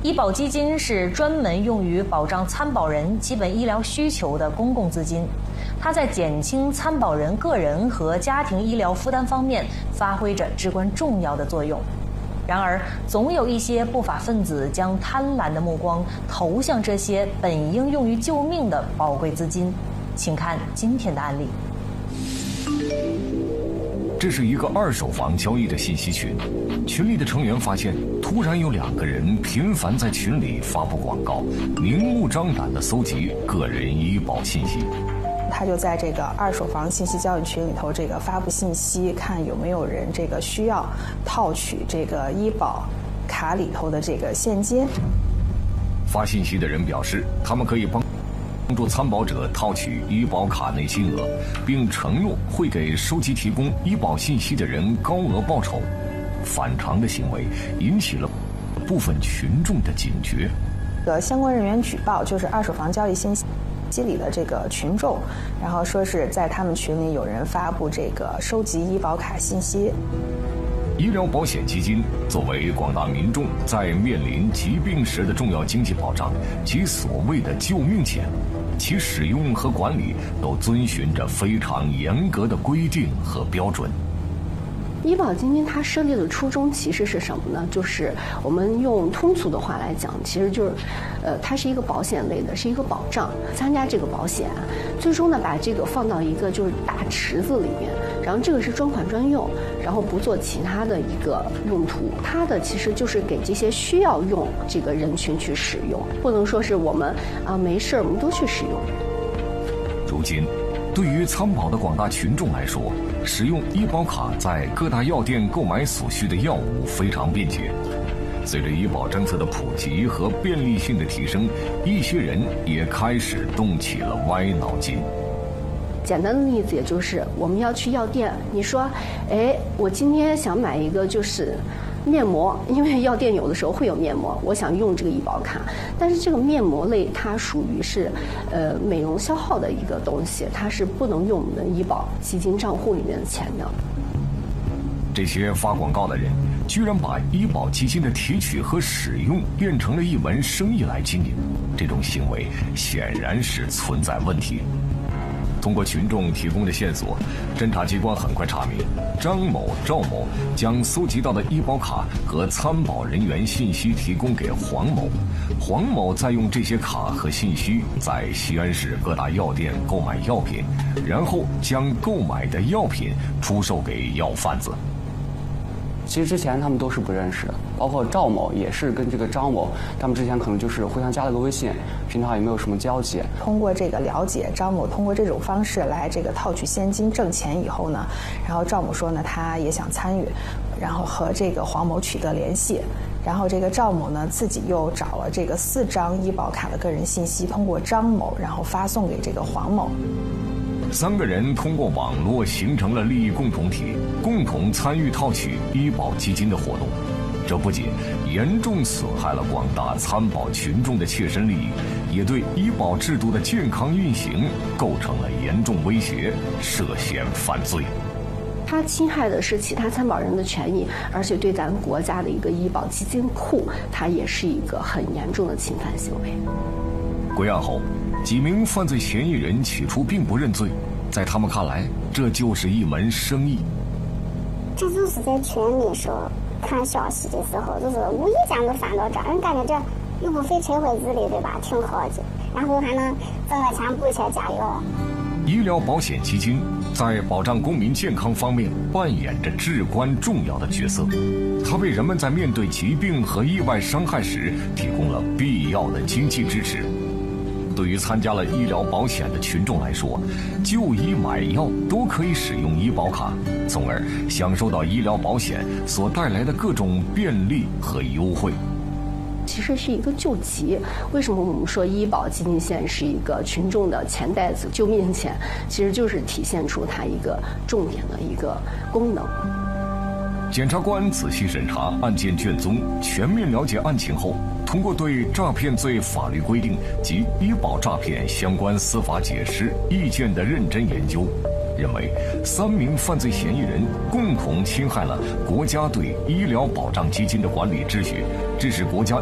医保基金是专门用于保障参保人基本医疗需求的公共资金，它在减轻参保人个人和家庭医疗负担方面发挥着至关重要的作用。然而，总有一些不法分子将贪婪的目光投向这些本应用于救命的宝贵资金。请看今天的案例。 这是一个二手房交易的信息群，群里的成员发现，突然有2个人频繁在群里发布广告，明目张胆地搜集个人医保信息。 他就在这个二手房信息交易群里头发布信息，看有没有人需要套取医保卡里头的现金。 发信息的人表示，他们可以帮助参保者套取医保卡内金额，并承诺会给收集提供医保信息的人高额报酬。反常的行为引起了部分群众的警觉。 相关人员举报，就是二手房交易信息里的群众，然后说是在他们群里有人发布收集医保卡信息。 医疗保险基金作为广大民众在面临疾病时的重要经济保障及所谓的救命钱，其使用和管理都遵循着非常严格的规定和标准。 医保基金它设立的初衷其实是什么呢？就是我们用通俗的话来讲，其实就是，它是一个保险类的，是一个保障。参加这个保险，最终呢把放到一个大池子里面，然后这个是专款专用，然后不做其他的一个用途。它的其实就是给这些需要用人群去使用，不能说是我们没事我们都去使用。 如今，对于参保的广大群众来说，使用医保卡在各大药店购买所需的药物非常便捷。随着医保政策的普及和便利性的提升，一些人也开始动起了歪脑筋。 简单的例子，也就是我们要去药店，你说，我今天想买一个面膜，因为药店有的时候会有面膜，我想用医保卡，但是这个面膜类它属于是美容消耗的一个东西，它是不能用我们的医保基金账户里面的钱的。 这些发广告的人居然把医保基金的提取和使用变成了一门生意来经营，这种行为显然是存在问题。通过群众提供的线索，侦查机关很快查明，张某、赵某将搜集到的医保卡和参保人员信息提供给黄某，黄某再用这些卡和信息在西安市各大药店购买药品，然后将购买的药品出售给药贩子。 其实之前他们都是不认识的，包括赵某也是跟张某，他们之前可能互相加了个微信，平常也没有什么交集。 通过了解，张某通过这种方式来套取现金挣钱以后呢，然后赵某说呢他也想参与，然后和黄某取得联系，然后赵某呢自己又找了4张医保卡的个人信息，通过张某然后发送给黄某。 3个人通过网络形成了利益共同体，共同参与套取医保基金的活动。这不仅严重损害了广大参保群众的切身利益，也对医保制度的健康运行构成了严重威胁，涉嫌犯罪。 它侵害的是其他参保人的权益，而且对咱国家的一个医保基金库，它也是一个很严重的侵犯行为。 归案后，几名犯罪嫌疑人起初并不认罪，在他们看来，这就是一门生意。 这就是在群里说看消息的时候，就是无意间就翻到这儿，人感觉这又不费吹灰之力，对吧？挺好的，然后还能挣个钱补一些家用。 医疗保险基金在保障公民健康方面扮演着至关重要的角色，它为人们在面对疾病和意外伤害时提供了必要的经济支持。对于参加了医疗保险的群众来说，就医买药都可以使用医保卡，从而享受到医疗保险所带来的各种便利和优惠。 其实是一个救急。为什么我们说医保基金线是一个群众的钱袋子、救命钱？其实就是体现出它一个重点的一个功能。 检察官仔细审查案件卷宗，全面了解案情后，通过对诈骗罪法律规定及医保诈骗相关司法解释意见的认真研究，认为3名犯罪嫌疑人共同侵害了国家对医疗保障基金的管理秩序，致使国家